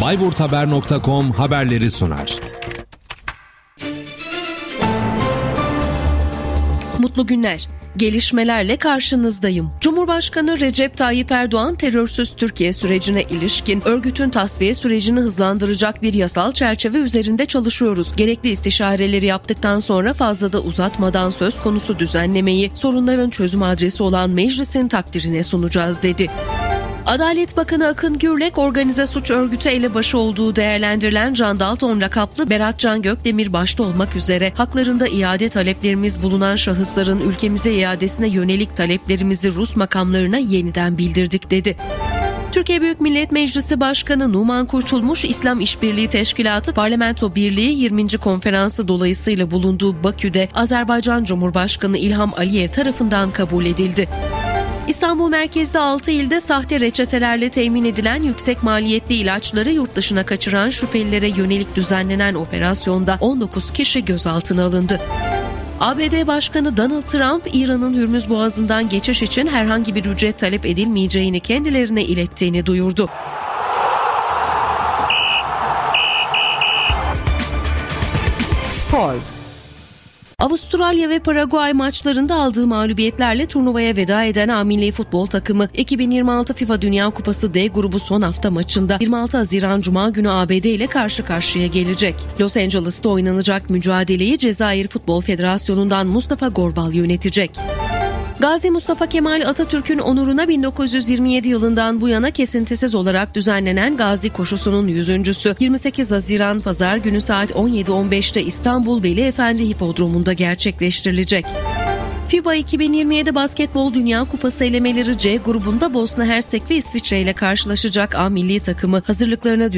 bayburthaber.com haberleri sunar. Mutlu günler. Gelişmelerle karşınızdayım. Cumhurbaşkanı Recep Tayyip Erdoğan, terörsüz Türkiye sürecine ilişkin örgütün tasfiye sürecini hızlandıracak bir yasal çerçeve üzerinde çalışıyoruz. Gerekli istişareleri yaptıktan sonra fazla da uzatmadan söz konusu düzenlemeyi sorunların çözüm adresi olan meclisin takdirine sunacağız dedi. Adalet Bakanı Akın Gürlek, organize suç örgütü elebaşı olduğu değerlendirilen Can Dalton lakaplı Berat Can Gökdemir başta olmak üzere haklarında iade taleplerimiz bulunan şahısların ülkemize iadesine yönelik taleplerimizi Rus makamlarına yeniden bildirdik dedi. Türkiye Büyük Millet Meclisi Başkanı Numan Kurtulmuş, İslam İşbirliği Teşkilatı Parlamento Birliği 20. konferansı dolayısıyla bulunduğu Bakü'de Azerbaycan Cumhurbaşkanı İlham Aliyev tarafından kabul edildi. İstanbul merkezde 6 ilde sahte reçetelerle temin edilen yüksek maliyetli ilaçları yurt dışına kaçıran şüphelilere yönelik düzenlenen operasyonda 19 kişi gözaltına alındı. ABD Başkanı Donald Trump, İran'ın Hürmüz Boğazı'ndan geçiş için herhangi bir ücret talep edilmeyeceğini kendilerine ilettiğini duyurdu. Spor. Avustralya ve Paraguay maçlarında aldığı mağlubiyetlerle turnuvaya veda eden A.Milli Futbol takımı 2026 FIFA Dünya Kupası D grubu son hafta maçında 26 Haziran Cuma günü ABD ile karşı karşıya gelecek. Los Angeles'ta oynanacak mücadeleyi Cezayir Futbol Federasyonu'ndan Mustafa Gorbal yönetecek. Gazi Mustafa Kemal Atatürk'ün onuruna 1927 yılından bu yana kesintisiz olarak düzenlenen Gazi Koşusu'nun 100.'sü 28 Haziran Pazar günü saat 17.15'te İstanbul Veli Efendi Hipodromu'nda gerçekleştirilecek. FIBA 2027 Basketbol Dünya Kupası elemeleri C grubunda Bosna Hersek ve İsviçre ile karşılaşacak A milli takımı hazırlıklarına